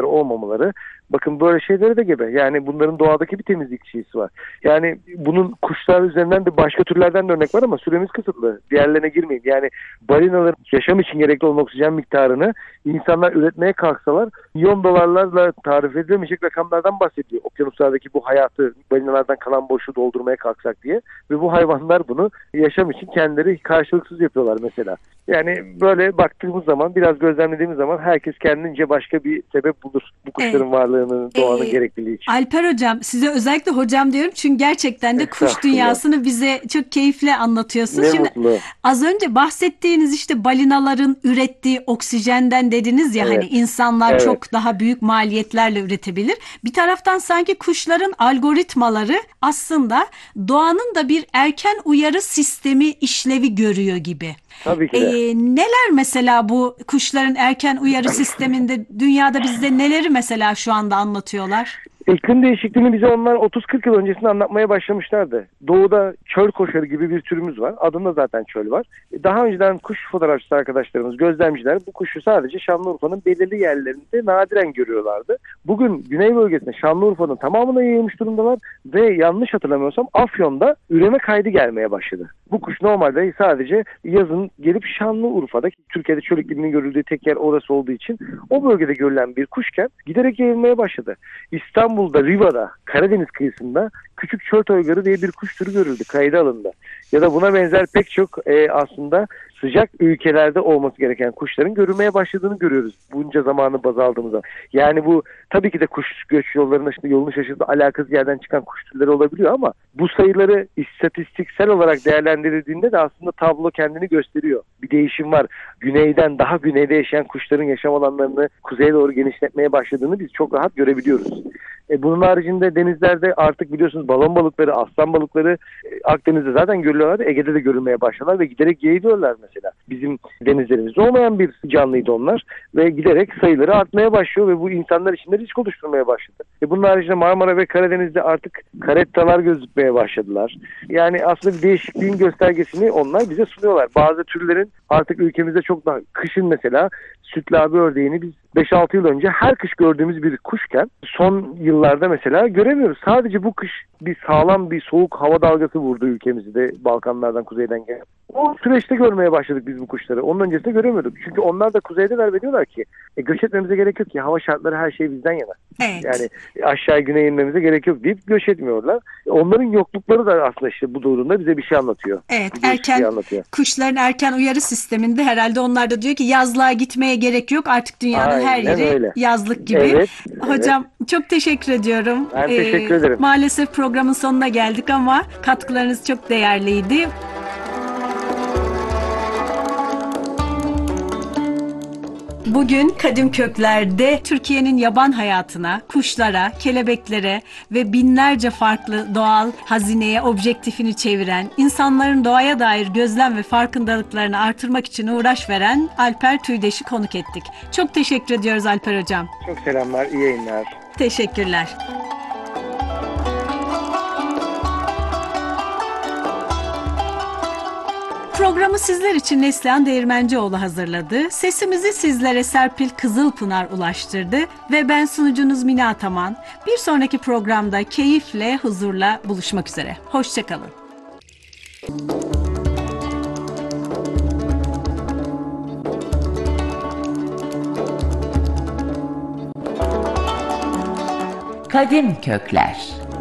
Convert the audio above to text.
olmamaları. Bakın böyle şeylere de gebe. Yani bunların doğadaki bir temizlik şeysi var. Yani bunun kuşlar üzerinden de başka türlerden de örnek var ama süremiz kısıtlı. Diğerlerine girmeyeyim. Yani balinaların yaşam için gerekli olan oksijen miktarını insanlar üretmeye kalksalar milyon dolarlarla tarif edilemeyecek rakamlardan bahsediyor. Okyanuslardaki bu hayatı balinalardan kalan boşluğu doldurmaya kalksak diye. Ve bu hayvanlar bunu yaşam için kendileri karşılıksız yapıyorlar mesela. Yani böyle baktığımız zaman, biraz gözlemlediğimiz zaman herkes kendince başka bir sebep bulur bu kuşların varlığının, doğanın gerekliliği için. Alper hocam, size özellikle hocam diyorum çünkü gerçekten de kuş Estağfurullah. dünyasını bize çok keyifle anlatıyorsunuz. Ne Şimdi mutlu. az önce bahsettiğiniz işte balinaların ürettiği oksijenden dediniz ya, Evet. hani insanlar Evet. çok daha büyük maliyetlerle üretebilir. Bir taraftan sanki kuşların algoritmaları aslında doğanın da bir erken uyarı sistemi işlevi görüyor gibi. Tabii ki de. Neler mesela bu kuşların erken uyarı sisteminde dünyada bizde neleri mesela şu anda anlatıyorlar? İklim değişikliğini bize onlar 30-40 yıl öncesinde anlatmaya başlamışlardı. Doğuda çöl koşarı gibi bir türümüz var. Adında zaten çöl var. Daha önceden kuş fotoğrafçısı arkadaşlarımız, gözlemciler bu kuşu sadece Şanlıurfa'nın belirli yerlerinde nadiren görüyorlardı. Bugün güney bölgesinde Şanlıurfa'nın tamamına yayılmış durumdalar ve yanlış hatırlamıyorsam Afyon'da üreme kaydı gelmeye başladı. Bu kuş normalde sadece yazın gelip Şanlıurfa'da, Türkiye'de çöl ikliminin görüldüğü tek yer orası olduğu için o bölgede görülen bir kuşken giderek yayılmaya başladı. İstanbul'da, Riva'da, Karadeniz kıyısında küçük çöl toygarı diye bir kuş türü görüldü, kayda alındı. Ya da buna benzer pek çok aslında sıcak ülkelerde olması gereken kuşların görülmeye başladığını görüyoruz bunca zamanı baz aldığımızda. Yani bu tabii ki de kuş göç yollarına yolunu şaşırdı, alakasız yerden çıkan kuş türleri olabiliyor ama bu sayıları istatistiksel olarak değerlendirildiğinde de aslında tablo kendini gösteriyor. Bir değişim var. Güneyden, daha güneyde yaşayan kuşların yaşam alanlarını kuzeye doğru genişletmeye başladığını biz çok rahat görebiliyoruz. Bunun haricinde denizlerde artık biliyorsunuz balon balıkları, aslan balıkları Akdeniz'de zaten görülüyorlar, Ege'de de görülmeye başladılar ve giderek yayılıyorlar mesela. Bizim denizlerimizde olmayan bir canlıydı onlar ve giderek sayıları artmaya başlıyor ve bu insanlar için de risk oluşturmaya başladı. Bunun haricinde Marmara ve Karadeniz'de artık karettalar gözükmeye başladılar. Yani aslında bir değişikliğin göstergesini onlar bize sunuyorlar. Bazı türlerin artık ülkemizde çok daha, kışın mesela sütlü abi ördeğini biz 5-6 yıl önce her kış gördüğümüz bir kuşken son yıllarda mesela göremiyoruz. Sadece bu kış bir sağlam bir soğuk hava dalgası vurdu ülkemizi de, Balkanlardan, kuzeyden gelen. O süreçte görmeye başladık biz bu kuşları. Onun öncesinde göremiyorduk. Çünkü onlar da kuzeydeler ve diyorlar ki göç etmemize gerek yok ki, hava şartları her şey bizden yana. Evet. Yani aşağı güneye inmemize gerek yok deyip göç etmiyorlar. Onların yoklukları da aslında işte bu durumda bize bir şey anlatıyor. Evet, Anlatıyor. kuşların erken uyarı sisteminde herhalde onlar da diyor ki yazlığa gitmeye gerek yok. Artık dünyanın her Aynen yeri öyle. yazlık gibi. Evet. Hocam çok teşekkür ediyorum. Ben teşekkür ederim. Maalesef programın sonuna geldik ama katkılarınız çok değerliydi. Bugün Kadim Kökler'de Türkiye'nin yaban hayatına, kuşlara, kelebeklere ve binlerce farklı doğal hazineye objektifini çeviren, insanların doğaya dair gözlem ve farkındalıklarını artırmak için uğraş veren Alper Tüydeş'i konuk ettik. Çok teşekkür ediyoruz Alper Hocam. Çok selamlar, iyi yayınlar. Teşekkürler. Programı sizler için Neslihan Değirmencioğlu hazırladı. Sesimizi sizlere Serpil Kızılpınar ulaştırdı ve ben sunucunuz Mine Ataman. Bir sonraki programda keyifle, huzurla buluşmak üzere. Hoşçakalın. Kadim Kökler.